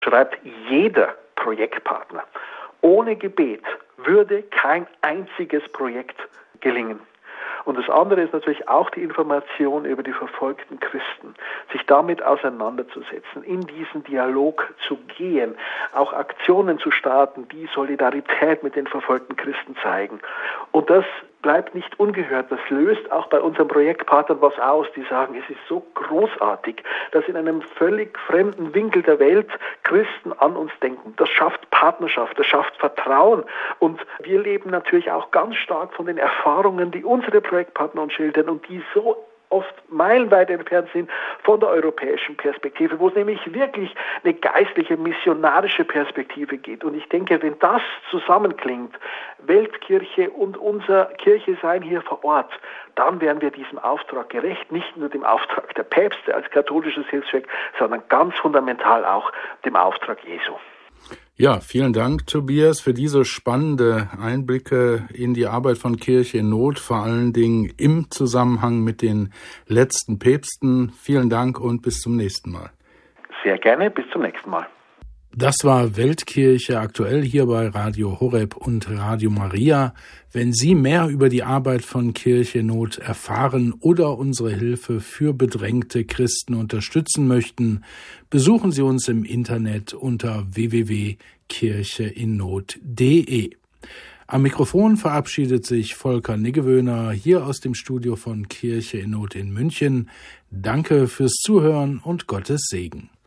schreibt jeder Projektpartner, ohne Gebet würde kein einziges Projekt gelingen. Und das andere ist natürlich auch die Information über die verfolgten Christen, sich damit auseinanderzusetzen, in diesen Dialog zu gehen, auch Aktionen zu starten, die Solidarität mit den verfolgten Christen zeigen. Und das bleibt nicht ungehört. Das löst auch bei unseren Projektpartnern was aus, die sagen, es ist so großartig, dass in einem völlig fremden Winkel der Welt Christen an uns denken. Das schafft Partnerschaft, das schafft Vertrauen. Und wir leben natürlich auch ganz stark von den Erfahrungen, die unsere Projektpartner uns schildern und die so oft meilenweit entfernt sind von der europäischen Perspektive, wo es nämlich wirklich eine geistliche, missionarische Perspektive geht. Und ich denke, wenn das zusammenklingt, Weltkirche und unser Kirche sein hier vor Ort, dann werden wir diesem Auftrag gerecht, nicht nur dem Auftrag der Päpste als katholisches Hilfswerk, sondern ganz fundamental auch dem Auftrag Jesu. Ja, vielen Dank, Tobias, für diese spannende Einblicke in die Arbeit von Kirche in Not, vor allen Dingen im Zusammenhang mit den letzten Päpsten. Vielen Dank und bis zum nächsten Mal. Sehr gerne, bis zum nächsten Mal. Das war Weltkirche aktuell hier bei Radio Horeb und Radio Maria. Wenn Sie mehr über die Arbeit von Kirche in Not erfahren oder unsere Hilfe für bedrängte Christen unterstützen möchten, besuchen Sie uns im Internet unter www.kircheinnot.de. Am Mikrofon verabschiedet sich Volker Niggewöhner hier aus dem Studio von Kirche in Not in München. Danke fürs Zuhören und Gottes Segen.